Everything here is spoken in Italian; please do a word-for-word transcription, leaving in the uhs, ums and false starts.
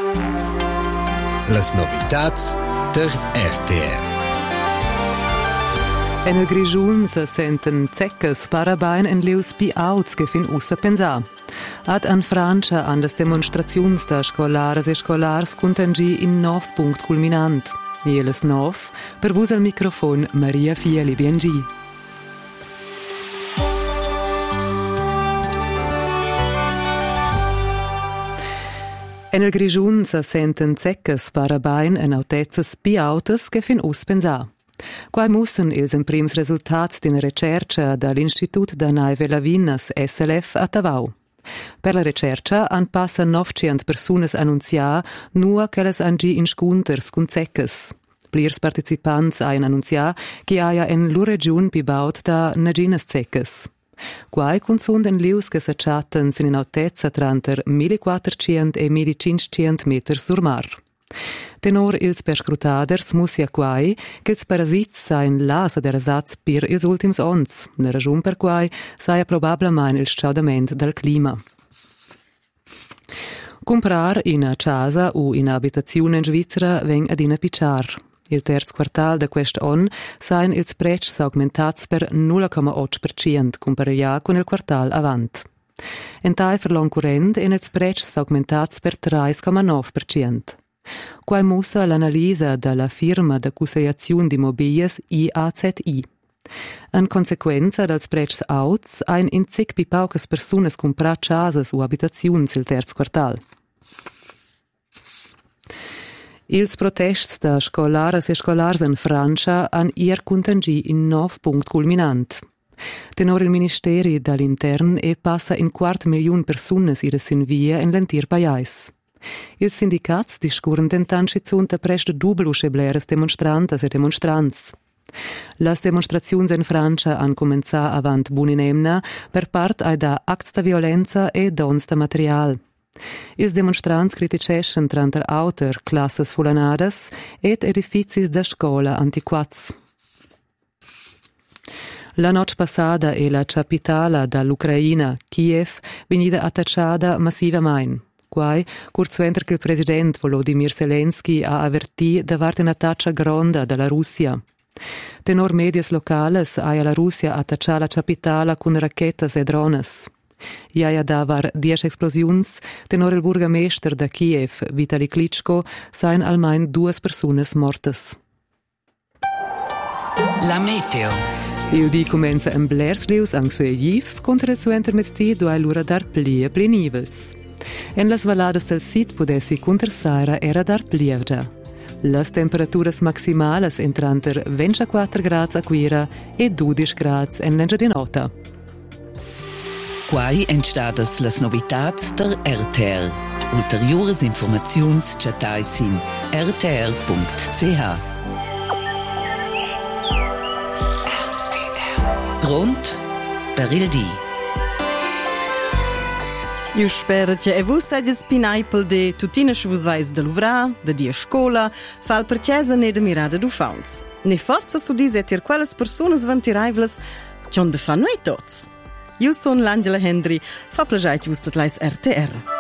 Las novitats der R T R. En el Grischun se senten zeccas parabain en lius pi auts che fin ussa pensar. Ad an Francia an las demonstraziuns da scolares e scolars contangi in nov punct culminant. Jeles nov, per vus al microfon Maria Fieli B N G. En el Grischun se senten zeccas parabain en autezzas pi autas che fin us pensar. Quai mussen ils emprims resultats d'ina recerca dall'Institut da Naive Lavinas S L F a Tavau. Per la recerca han passa novecento personas annunziar nua che las han gi in scunters cun zeccas. Plirs participants han annunziar che haia en lu regiun pi baut da naginas zeccas. Quai consunden lius che s'acciatten sin in autezza tranter millequattrocento e millecinquecento meter sur mar. Tenor ils perscrutaders mussia quai che ils parasits sain lasa der Ersatz per ils ultims ons, la ragion per quai saia probablemein il sciaudament dal clima. Comprar in a casa o in abitazione in Svizzera veng ad ina picciar. Il terz quartal da quest on sain ils precs augmentats per nulla comma otto per cento comparaia con il quartal avant. En tai per l'on current en ils precs augmentats per tre comma nove per cento. Quai mussa l'analisa dalla firma de cuseiaziun d'immobilias I A Z I. En consequenza dels precs auts, ein in zic pi paucas persunas comprar casas o abitaziuns il terz quartal. Ils protests da scolaras e scolars in Francia han ier contangi in nov punct culminant. Tenor il Ministeri dall'Intern e passa in quart miliun persunas ira sin via in l'entir pajais. Ils sindicats discuren tentanci zunta presta dublusche bleres demonstrantas e demonstrants. Las demonstraziuns in Francia han començà avant buninemna per part ai da acts da violenza e dons da material. Ils demonstrants criticeschen tranter auter classes fulanadas et edificis da scola antiquats. La noche passada e la capitala dall'Ucraina, Kiev, venida attacciata massivamente. Quai, curzuenter che il president Volodymyr Zelensky ha avvertì davart una taccia gronda dalla Russia. Tenor medias locales aia la Russia attaccià la capitala con rachetas e drones. Iaia davar dieci explosions, tenor il burgamester da Kiev, Vitali Klitschko, sain almain duas personas mortas. La meteo. Il di comenza in Blerslius ang Suejiv, contra il suenter mezzti duai l'ura dar plie plenivels. En las valadas del sit pudessi contrasaira era dar plievgia. Las temperaturas maximales entranter ventiquattro gradi a Quira e dodici gradi en l'engia di nota. Quai entstadas las novitats der R T R. Ulteriores informaziuns chatai sin r t r punct c h. R T R. Rund per il di. Io spero che e vos sedes pinaipel de tutina che vos vais de luvra, de dia scola, fal per chiesa ne de mirada du fauns. Ne forza su dise tir quelles personas vantiraivles, che on de fa noi tots. Io son l'Angela Hendry, fa plagiat just at lais R T R.